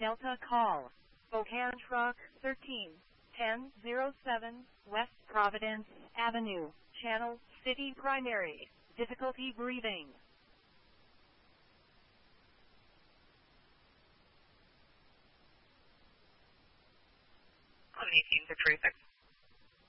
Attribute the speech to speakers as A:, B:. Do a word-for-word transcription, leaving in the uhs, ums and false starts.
A: Delta call. Spokane Truck thirteen ten oh seven, West Providence Avenue, Channel City Primary. Difficulty breathing.
B: one eighteen to thirty-six.